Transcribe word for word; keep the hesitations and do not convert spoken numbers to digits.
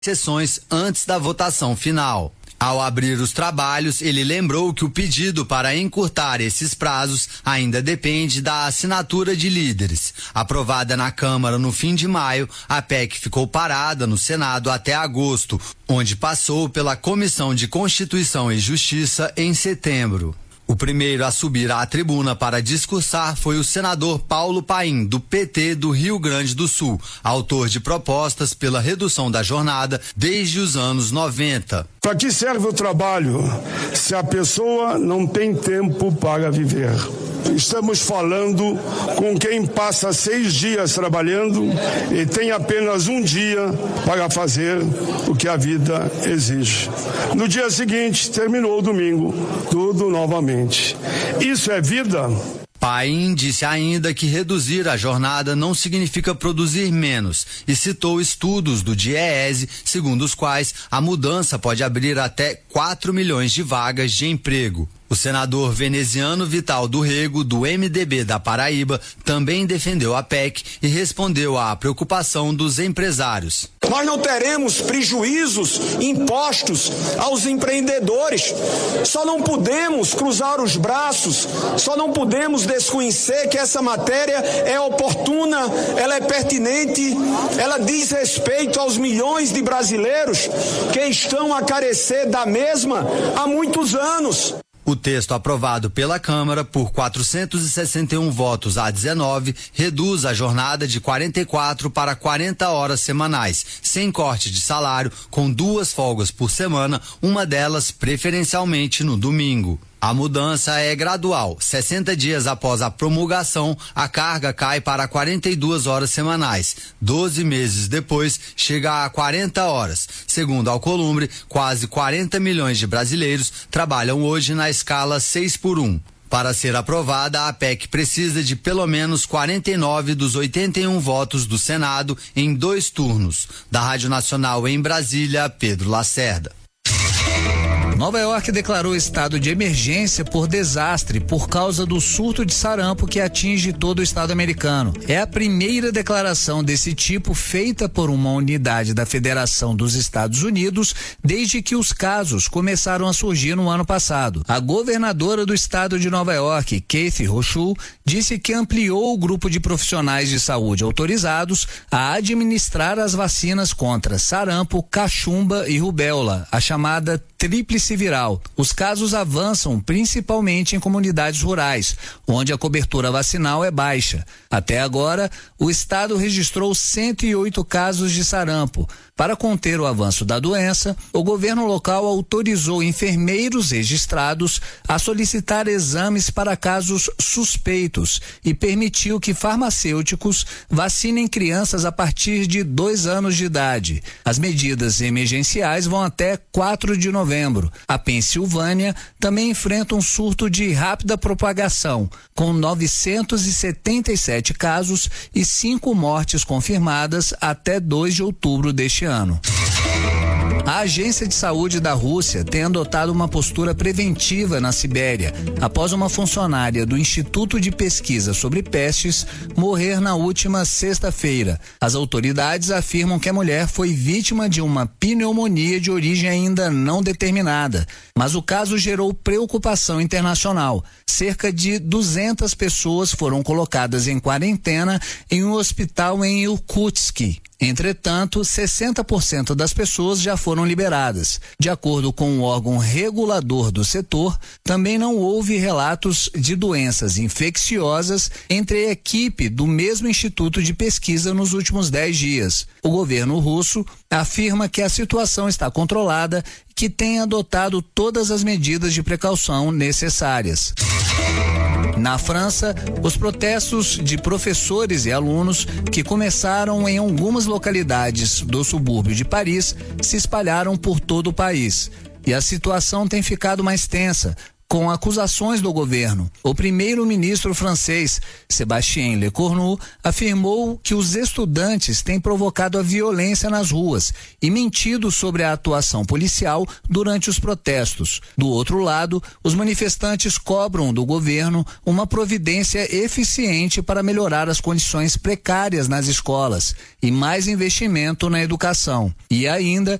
sessões antes da votação final. Ao abrir os trabalhos, ele lembrou que o pedido para encurtar esses prazos ainda depende da assinatura de líderes. Aprovada na Câmara no fim de maio, a P E C ficou parada no Senado até agosto, onde passou pela Comissão de Constituição e Justiça em setembro. O primeiro a subir à tribuna para discursar foi o senador Paulo Paim, do P T do Rio Grande do Sul, autor de propostas pela redução da jornada desde os anos noventa. Para que serve o trabalho se a pessoa não tem tempo para viver? Estamos falando com quem passa seis dias trabalhando e tem apenas um dia para fazer o que a vida exige. No dia seguinte, terminou o domingo, tudo novamente. Isso é vida? Paim disse ainda que reduzir a jornada não significa produzir menos e citou estudos do DIEESE, segundo os quais a mudança pode abrir até quatro milhões de vagas de emprego. O senador veneziano Vital do Rego, do M D B da Paraíba, também defendeu a P E C e respondeu à preocupação dos empresários. Nós não teremos prejuízos impostos aos empreendedores. Só não podemos cruzar os braços, só não podemos desconhecer que essa matéria é oportuna, ela é pertinente, ela diz respeito aos milhões de brasileiros que estão a carecer da mesma há muitos anos. O texto aprovado pela Câmara por quatrocentos e sessenta e um votos a dezenove reduz a jornada de quarenta e quatro para quarenta horas semanais, sem corte de salário, com duas folgas por semana, uma delas preferencialmente no domingo. A mudança é gradual. sessenta dias após a promulgação, a carga cai para quarenta e duas horas semanais. doze meses depois, chega a quarenta horas. Segundo Alcolumbre, quase quarenta milhões de brasileiros trabalham hoje na escala seis por um. Para ser aprovada, a P E C precisa de pelo menos quarenta e nove dos oitenta e um votos do Senado em dois turnos. Da Rádio Nacional em Brasília, Pedro Lacerda. Nova York declarou estado de emergência por desastre por causa do surto de sarampo que atinge todo o estado americano. É a primeira declaração desse tipo feita por uma unidade da Federação dos Estados Unidos desde que os casos começaram a surgir no ano passado. A governadora do estado de Nova York, Kathy Hochul, disse que ampliou o grupo de profissionais de saúde autorizados a administrar as vacinas contra sarampo, cachumba e rubéola, a chamada tríplice viral. Os casos avançam principalmente em comunidades rurais, onde a cobertura vacinal é baixa. Até agora, o estado registrou cento e oito casos de sarampo. Para conter o avanço da doença, o governo local autorizou enfermeiros registrados a solicitar exames para casos suspeitos e permitiu que farmacêuticos vacinem crianças a partir de dois anos de idade. As medidas emergenciais vão até quatro de novembro. A Pensilvânia também enfrenta um surto de rápida propagação, com novecentos e setenta e sete casos e cinco mortes confirmadas até dois de outubro deste ano. Ano. A Agência de Saúde da Rússia tem adotado uma postura preventiva na Sibéria, após uma funcionária do Instituto de Pesquisa sobre Pestes morrer na última sexta-feira. As autoridades afirmam que a mulher foi vítima de uma pneumonia de origem ainda não determinada, mas o caso gerou preocupação internacional. Cerca de duzentas pessoas foram colocadas em quarentena em um hospital em Irkutsk. Entretanto, sessenta por cento das pessoas já foram liberadas. De acordo com o órgão regulador do setor, também não houve relatos de doenças infecciosas entre a equipe do mesmo instituto de pesquisa nos últimos dez dias. O governo russo afirma que a situação está controlada e que tem adotado todas as medidas de precaução necessárias. Na França, os protestos de professores e alunos que começaram em algumas localidades do subúrbio de Paris se espalharam por todo o país. E a situação tem ficado mais tensa, com acusações do governo. O primeiro-ministro francês, Sébastien Lecornu, afirmou que os estudantes têm provocado a violência nas ruas e mentido sobre a atuação policial durante os protestos. Do outro lado, os manifestantes cobram do governo uma providência eficiente para melhorar as condições precárias nas escolas e mais investimento na educação. E ainda